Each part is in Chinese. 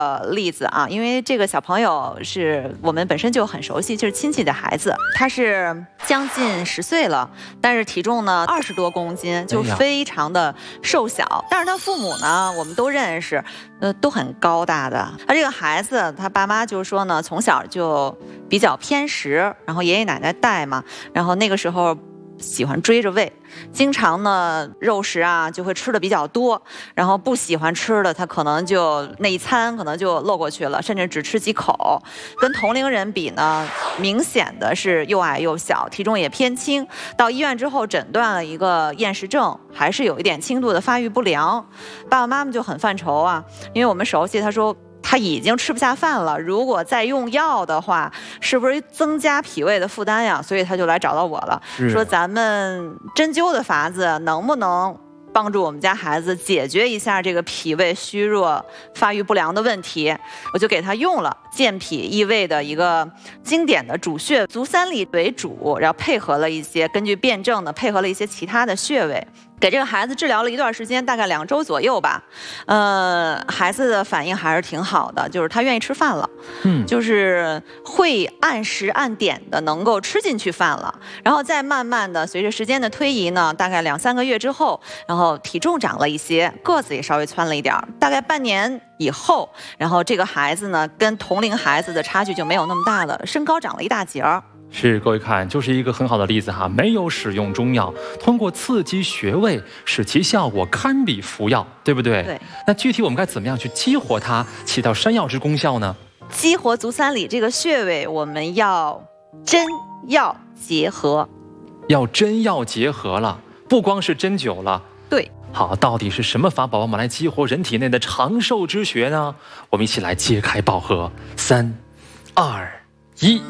例子啊，因为这个小朋友是我们本身就很熟悉，就是亲戚的孩子，他是将近10岁了，但是体重呢20多公斤，就非常的瘦小。但是他父母呢，我们都认识，都很高大的。他这个孩子，他爸妈就说呢，从小就比较偏食，然后爷爷奶奶带嘛，然后那个时候喜欢追着喂，经常呢肉食啊就会吃的比较多，然后不喜欢吃的他可能就那一餐可能就漏过去了，甚至只吃几口。跟同龄人比呢，明显的是又矮又小，体重也偏轻。到医院之后诊断了一个厌食症，还是有一点轻度的发育不良。爸爸妈妈就很犯愁啊，因为我们熟悉，他说他已经吃不下饭了，如果再用药的话，是不是增加脾胃的负担呀？所以他就来找到我了，说咱们针灸的法子能不能帮助我们家孩子解决一下这个脾胃虚弱、发育不良的问题？我就给他用了健脾益胃的一个经典的主穴足三里为主，然后配合了一些根据辩证的配合了一些其他的穴位。给这个孩子治疗了一段时间，大概2周左右吧。孩子的反应还是挺好的，就是他愿意吃饭了，就是会按时按点的能够吃进去饭了。然后再慢慢的随着时间的推移呢，大概2、3个月之后，然后体重长了一些，个子也稍微蹿了一点，大概半年以后，然后这个孩子呢跟同龄孩子的差距就没有那么大了，身高长了一大截儿。 是，各位看，就是一个很好的例子哈，没有使用中药，通过刺激穴位，使其效果堪比服药，对不对？ 对。 那具体我们该怎么样去激活它，起到山药之功效呢？ 激活足三里这个穴位，我们要针药结合， 要针药结合了，不光是针灸了。 对。 好，到底是什么法宝我们来激活人体内的长寿之穴呢？我们一起来揭开宝盒，3、2、1。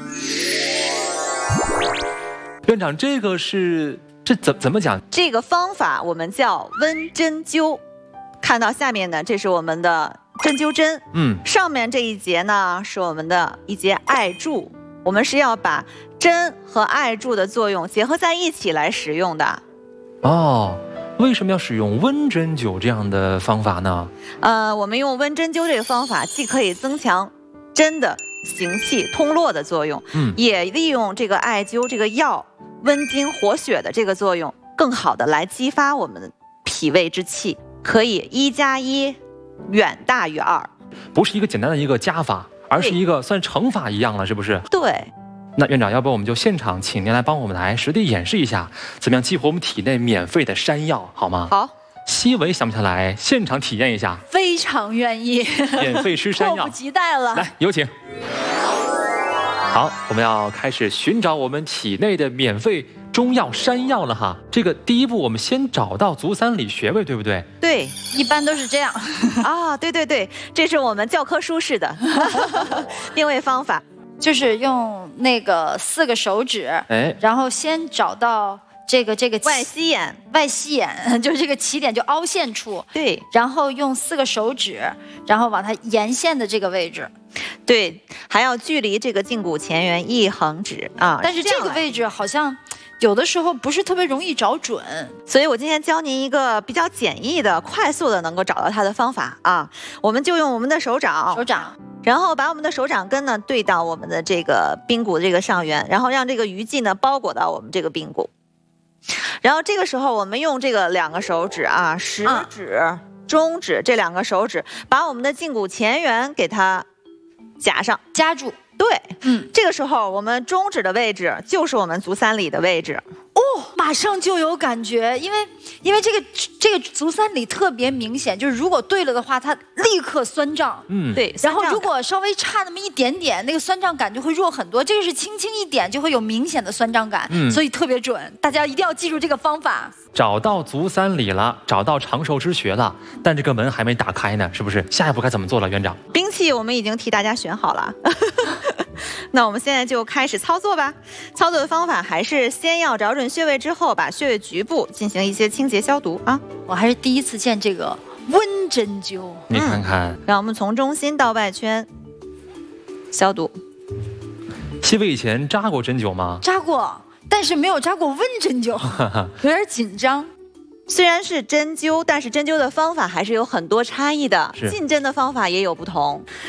院长，这怎么讲？这个方法我们叫温针灸。看到下面呢，这是我们的针灸针，上面这一节呢是我们的一节艾柱。我们是要把针和艾柱的作用结合在一起来使用的。 哦，为什么要使用温针灸这样的方法呢？ 我们用温针灸这个方法，既可以增强针的行气通络的作用，也利用这个艾灸这个药温经活血的这个作用，更好的来激发我们的脾胃之气，可以1+1远大于2， 不是一个简单的一个加法，而是一个算乘法一样了，是不是？ 对。 那院长，要不我们就现场请您来帮我们来实地演示一下，怎么样激活我们体内免费的山药，好吗？ 好。 西维想不想来现场体验一下？ 非常愿意， 免费吃山药， 迫不及待了。 来，有请。好，我们要开始寻找我们体内的免费中药山药了哈。这个第一步，我们先找到足三里穴位，对不对？ 对， 一般都是这样。 啊，对对对，这是我们教科书式的定位方法， 就是用那个4个手指，然后先找到这个外膝眼， 就是这个起点就凹陷处， 对， 然后用4个手指，然后往它沿线的这个位置， 对，还要距离这个胫骨前缘1横指啊。 但是这个位置好像有的时候不是特别容易找准， 所以我今天教您一个比较简易的、快速的能够找到它的方法啊。我们就用我们的手掌，然后把我们的手掌根呢对到我们的这个髌骨这个上缘，然后让这个鱼际呢包裹到我们这个髌骨。然后这个时候我们用这个2个手指啊，食指、中指这2个手指，把我们的胫骨前缘给它夹住。对，这个时候我们中指的位置就是我们足三里的位置。 哦，马上就有感觉，因为这个足三里特别明显，就是如果对了的话，它立刻酸胀。 对。 然后如果稍微差那么一点点，那个酸胀感就会弱很多。这个是轻轻一点就会有明显的酸胀感，所以特别准。大家一定要记住这个方法。 找到足三里了，找到长寿之穴了，但这个门还没打开呢，是不是？下一步该怎么做了，院长？ 兵器我们已经替大家选好了。那我们现在就开始操作吧。操作的方法还是先要找准穴位，之后把穴位局部进行一些清洁消毒啊。 我还是第一次见这个温针灸， 你看看， 让我们从中心到外圈消毒。 西维以前扎过针灸吗？ 扎过，但是没有扎过温针灸，有点紧张。 虽然是针灸，但是针灸的方法还是有很多差异的，进针的方法也有不同。